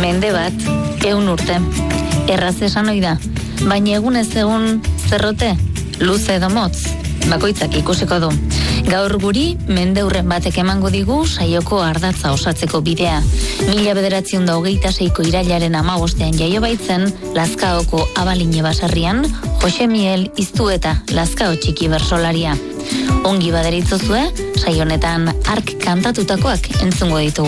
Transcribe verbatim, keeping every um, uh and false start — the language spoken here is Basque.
Mende bat, eun urte. Erraz esan ohi da, baina egun ez egun zerrote, luze edo motz, bakoitzak ikusiko du. Gaur guri, mendeurren batek emango digu saioko ardatza osatzeko bidea. Mila bederatziehun eta hogeita seiko irailaren hamabostean jaio baitzen, Lazkaoko Abaline baserrian, Jose Miel Iztueta Lazkao txiki bersolaria. Ongi baderitzozue, saionetan ark kantatutakoak entzungo ditugu.